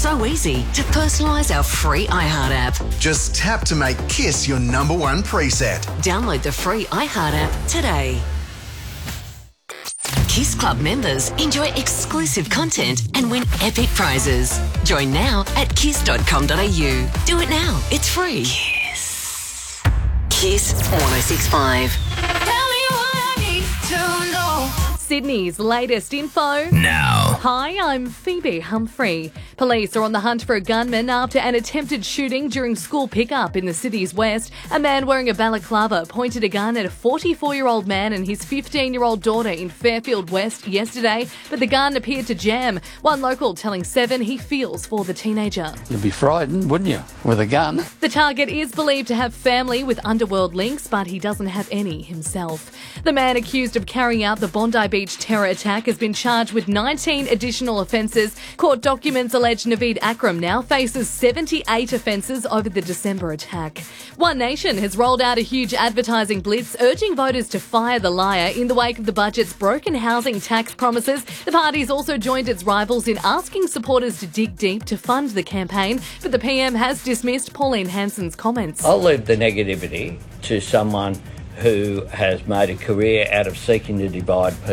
so easy to personalise our free iHeart app. Just tap to make Kiss your number one preset. Download the free iHeart app today. Kiss Club members enjoy exclusive content and win epic prizes. Join now at kiss.com.au. Do it now. It's free. Kiss. Kiss 1065. Sydney's latest info now. Hi, I'm Phoebe Humphrey. Police are on the hunt for a gunman after an attempted shooting during school pickup in the city's west. A man wearing a balaclava pointed a gun at a 44-year-old man and his 15-year-old daughter in Fairfield West yesterday, but the gun appeared to jam. One local telling Seven he feels for the teenager. You'd be frightened, wouldn't you, with a gun? The target is believed to have family with underworld links, but he doesn't have any himself. The man accused of carrying out the Bondi Beach terror attack has been charged with 19 additional offences. Court documents allege Naveed Akram now faces 78 offences over the December attack. One Nation has rolled out a huge advertising blitz urging voters to fire the liar in the wake of the budget's broken housing tax promises. The party's also joined its rivals in asking supporters to dig deep to fund the campaign, but the PM has dismissed Pauline Hanson's comments. I'll leave the negativity to someone who has made a career out of seeking to divide people.